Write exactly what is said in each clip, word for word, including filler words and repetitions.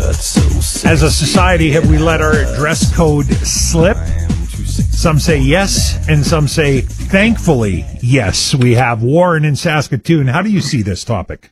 As a society, have we let our dress code slip? Some say yes, and some say, thankfully, yes. We have Warren in Saskatoon. How do you see this topic?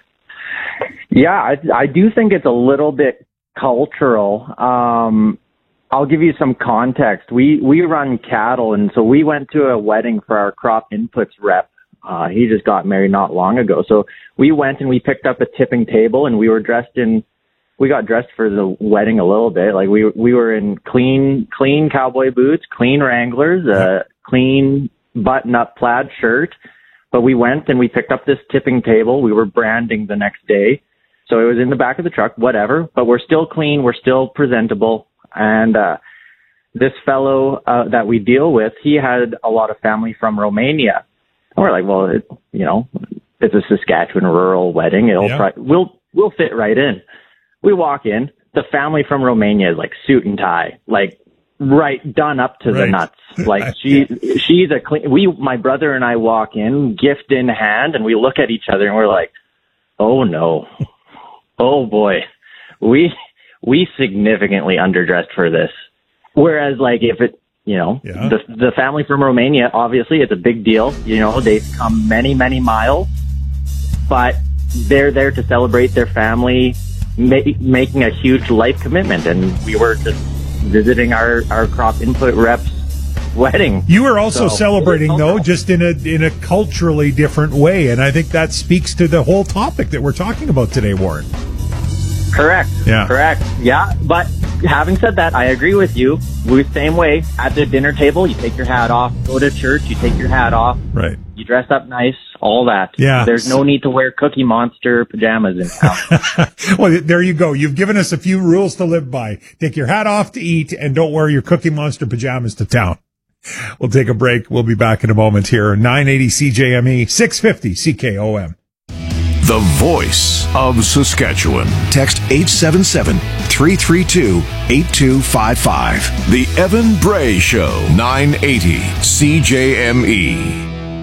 Yeah, I, I do think it's a little bit cultural. Um, I'll give you some context. We we run cattle, and so we went to a wedding for our crop inputs rep. Uh, he just got married not long ago. So we went and we picked up a tipping table, and we were dressed in, we got dressed for the wedding a little bit. Like we we were in clean clean cowboy boots, clean Wranglers, a clean button-up plaid shirt. But we went and we picked up this tipping table. We were branding the next day. So it was in the back of the truck, whatever. But we're still clean. We're still presentable. And uh, this fellow uh, that we deal with, he had a lot of family from Romania. And we're like, well, it, you know, it's a Saskatchewan rural wedding. It'll yeah. pri- we'll we'll fit right in. We walk in. The family from Romania is like suit and tie, like right done up to right. the nuts. Like she she's a clean. We my brother and I walk in, gift in hand, and we look at each other and we're like, oh no, oh boy, we we significantly underdressed for this. Whereas like if it. You know, yeah. the the family from Romania, obviously, it's a big deal. You know, they've come many, many miles, but they're there to celebrate their family, ma- making a huge life commitment. And we were just visiting our, our crop input rep's wedding. You were also so, celebrating, though, just in a in a culturally different way. And I think that speaks to the whole topic that we're talking about today, Warren. Correct. Yeah. Correct. Yeah. But having said that, I agree with you. We're the same way. At the dinner table, you take your hat off. Go to church, you take your hat off. Right. You dress up nice, all that. Yeah. There's no need to wear Cookie Monster pajamas in town. Well, there you go. You've given us a few rules to live by. Take your hat off to eat and don't wear your Cookie Monster pajamas to town. We'll take a break. We'll be back in a moment here. nine eighty C J M E, six fifty C K O M. The voice of Saskatchewan. Text eight seven seven, three three two, eight two five five. The Evan Bray Show. nine eighty C J M E.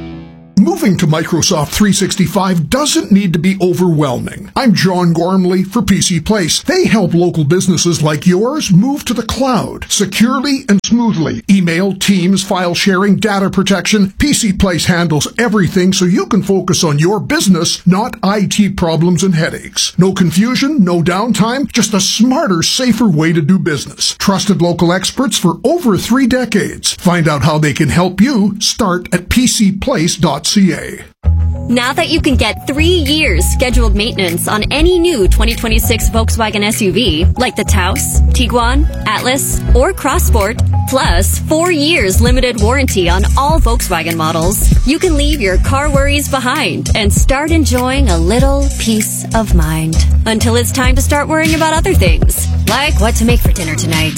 Moving to Microsoft three sixty-five doesn't need to be overwhelming. I'm John Gormley for P C Place. They help local businesses like yours move to the cloud securely and smoothly. Email, Teams, file sharing, data protection. P C Place handles everything so you can focus on your business, not I T problems and headaches. No confusion, no downtime, just a smarter, safer way to do business. Trusted local experts for over three decades. Find out how they can help you. Start at p c place dot c a. Now that you can get three years scheduled maintenance on any new twenty twenty-six Volkswagen S U V, like the Taos, Tiguan, Atlas, or Crossport, plus four years limited warranty on all Volkswagen models, you can leave your car worries behind and start enjoying a little peace of mind. Until it's time to start worrying about other things, like what to make for dinner tonight.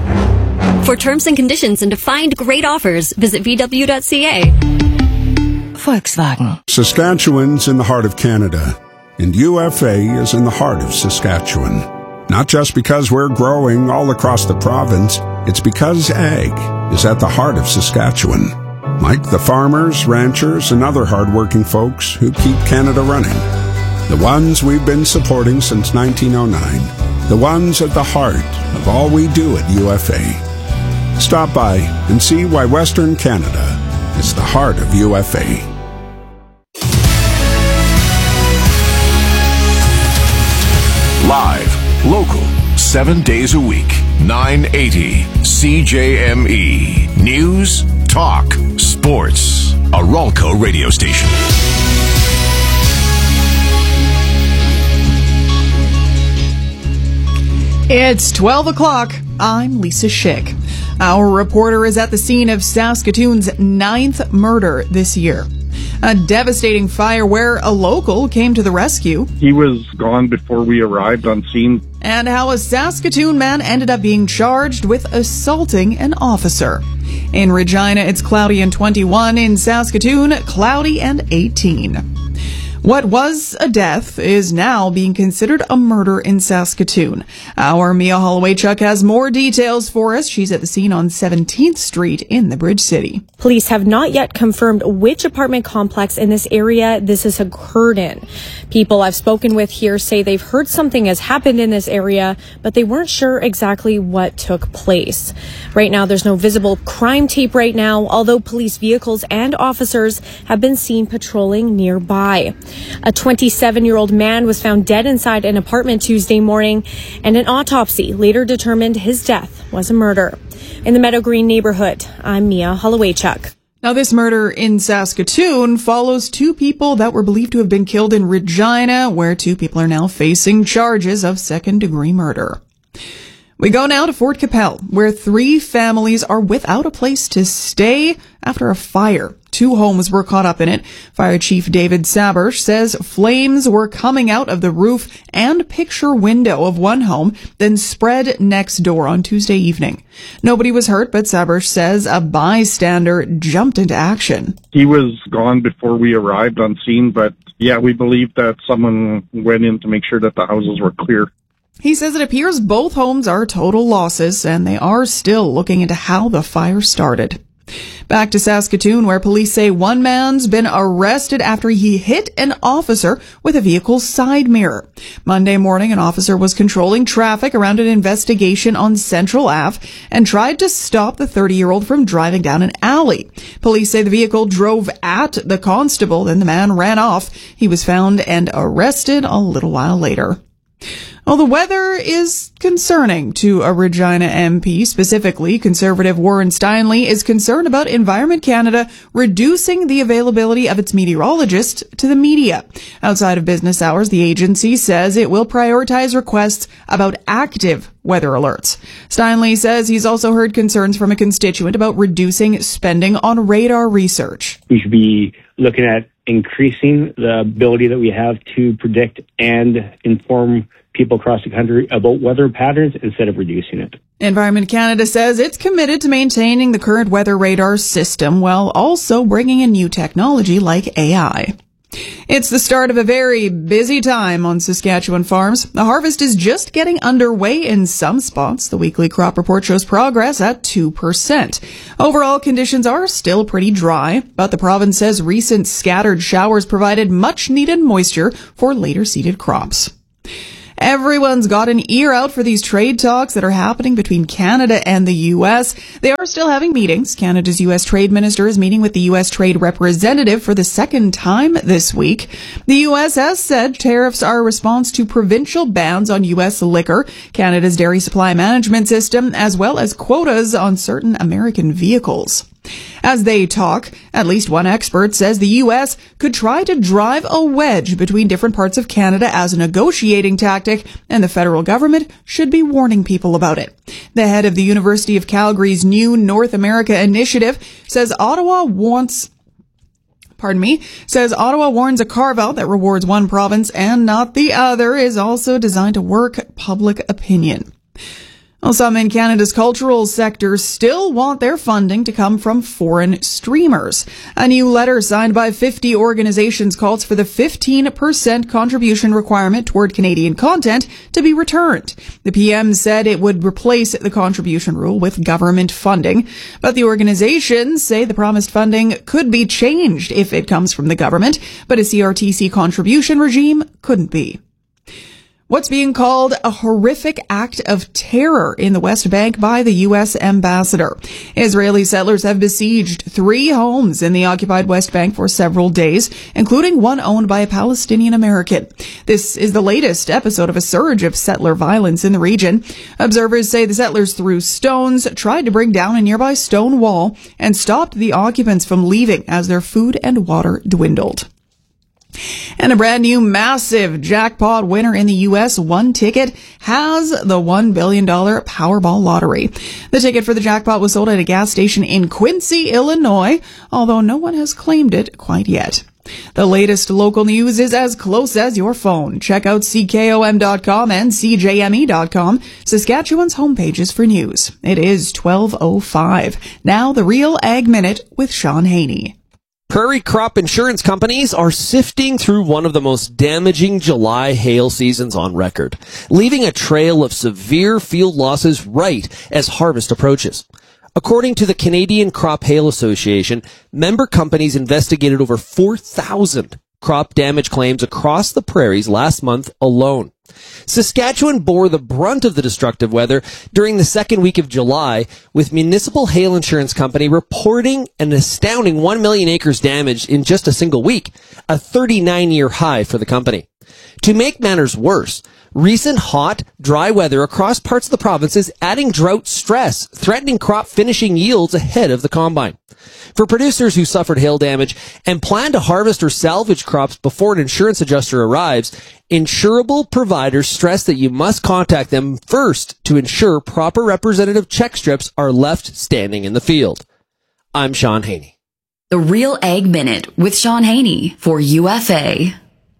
For terms and conditions and to find great offers, visit v w dot c a. Volkswagen. Saskatchewan's in the heart of Canada, and U F A is in the heart of Saskatchewan. Not just because we're growing all across the province, it's because ag is at the heart of Saskatchewan. Like the farmers, ranchers, and other hardworking folks who keep Canada running. The ones we've been supporting since nineteen oh nine. The ones at the heart of all we do at U F A. Stop by and see why Western Canada is the heart of U F A. Live, local, seven days a week. nine eighty C J M E. News, talk, sports. A Ralco radio station. It's twelve o'clock. I'm Lisa Schick. Our reporter is at the scene of Saskatoon's ninth murder this year. A devastating fire where a local came to the rescue. He was gone before we arrived on scene. And how a Saskatoon man ended up being charged with assaulting an officer. In Regina, it's cloudy and twenty-one. In Saskatoon, cloudy and eighteen. What was a death is now being considered a murder in Saskatoon. Our Mia Holloway-Chuck has more details for us. She's at the scene on seventeenth Street in the Bridge City. Police have not yet confirmed which apartment complex in this area this has occurred in. People I've spoken with here say they've heard something has happened in this area, but they weren't sure exactly what took place. Right now, there's no visible crime tape right now, although police vehicles and officers have been seen patrolling nearby. A twenty-seven-year-old man was found dead inside an apartment Tuesday morning, and an autopsy later determined his death was a murder. In the Meadow Green neighborhood, I'm Mia Holloway-Chuck. Now, this murder in Saskatoon follows two people that were believed to have been killed in Regina, where two people are now facing charges of second-degree murder. We go now to Fort Capel, where three families are without a place to stay after a fire. Two homes were caught up in it. Fire Chief David Sabersh says flames were coming out of the roof and picture window of one home, then spread next door on Tuesday evening. Nobody was hurt, but Sabersh says a bystander jumped into action. He was gone before we arrived on scene, but yeah, we believe that someone went in to make sure that the houses were clear. He says it appears both homes are total losses, and they are still looking into how the fire started. Back to Saskatoon, where police say one man's been arrested after he hit an officer with a vehicle's side mirror. Monday morning, an officer was controlling traffic around an investigation on Central Avenue and tried to stop the thirty-year-old from driving down an alley. Police say the vehicle drove at the constable, then the man ran off. He was found and arrested a little while later. Well, the weather is concerning to a Regina M P. Specifically, Conservative Warren Steinle is concerned about Environment Canada reducing the availability of its meteorologists to the media. Outside of business hours, the agency says it will prioritize requests about active weather alerts. Steinle says he's also heard concerns from a constituent about reducing spending on radar research. We should be looking at increasing the ability that we have to predict and inform people across the country about weather patterns instead of reducing it. Environment Canada says it's committed to maintaining the current weather radar system while also bringing in new technology like A I. It's the start of a very busy time on Saskatchewan farms. The harvest is just getting underway in some spots. The weekly crop report shows progress at two percent. Overall, conditions are still pretty dry, but the province says recent scattered showers provided much needed moisture for later seeded crops. Everyone's got an ear out for these trade talks that are happening between Canada and the U S. They are still having meetings. Canada's U S Trade Minister is meeting with the U S Trade Representative for the second time this week. The U S has said tariffs are a response to provincial bans on U S liquor, Canada's dairy supply management system, as well as quotas on certain American vehicles. As they talk, at least one expert says the U S could try to drive a wedge between different parts of Canada as a negotiating tactic, and the federal government should be warning people about it. The head of the University of Calgary's new North America initiative says Ottawa wants Pardon me, says Ottawa warns a carve-out that rewards one province and not the other is also designed to work public opinion. Well, some in Canada's cultural sector still want their funding to come from foreign streamers. A new letter signed by fifty organizations calls for the fifteen percent contribution requirement toward Canadian content to be returned. The P M said it would replace the contribution rule with government funding, but the organizations say the promised funding could be changed if it comes from the government, but a C R T C contribution regime couldn't be. What's being called a horrific act of terror in the West Bank by the U S ambassador. Israeli settlers have besieged three homes in the occupied West Bank for several days, including one owned by a Palestinian American. This is the latest episode of a surge of settler violence in the region. Observers say the settlers threw stones, tried to bring down a nearby stone wall, and stopped the occupants from leaving as their food and water dwindled. And a brand new massive jackpot winner in the U S, One Ticket, has the one billion dollars Powerball lottery. The ticket for the jackpot was sold at a gas station in Quincy, Illinois, although no one has claimed it quite yet. The latest local news is as close as your phone. Check out C K O M dot com and C J M E dot com, Saskatchewan's homepages for news. It is twelve oh five. Now the Real Ag Minute with Sean Haney. Prairie crop insurance companies are sifting through one of the most damaging July hail seasons on record, leaving a trail of severe field losses right as harvest approaches. According to the Canadian Crop Hail Association, member companies investigated over four thousand crop damage claims across the prairies last month alone. Saskatchewan bore the brunt of the destructive weather during the second week of July, with Municipal Hail Insurance Company reporting an astounding one million acres damaged in just a single week, a thirty-nine year high for the company. To make matters worse, recent hot, dry weather across parts of the province is adding drought stress, threatening crop finishing yields ahead of the combine. For producers who suffered hail damage and plan to harvest or salvage crops before an insurance adjuster arrives, insurable providers stress that you must contact them first to ensure proper representative check strips are left standing in the field. I'm Sean Haney. The Real Ag Minute with Sean Haney for U F A.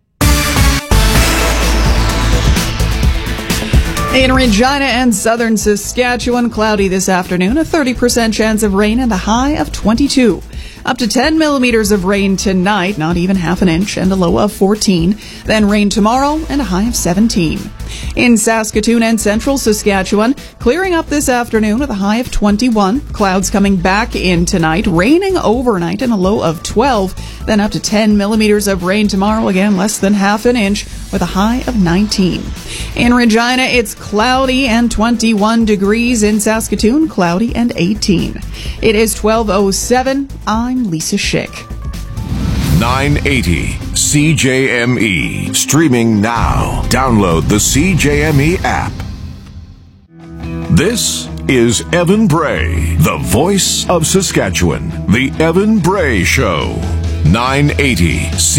In Regina and southern Saskatchewan, cloudy this afternoon, a thirty percent chance of rain and a high of twenty-two. Up to ten millimeters of rain tonight, not even half an inch, and a low of fourteen. Then rain tomorrow and a high of seventeen. In Saskatoon and central Saskatchewan, clearing up this afternoon with a high of twenty-one. Clouds coming back in tonight, raining overnight and a low of twelve. Then up to ten millimeters of rain tomorrow, again less than half an inch, with a high of nineteen. In Regina, it's cloudy and twenty-one degrees. In Saskatoon, cloudy and eighteen. It is twelve oh seven. I'm Lisa Schick. nine eighty C J M E. Streaming now. Download the C J M E app. This is Evan Bray, the voice of Saskatchewan. The Evan Bray Show. nine eighty C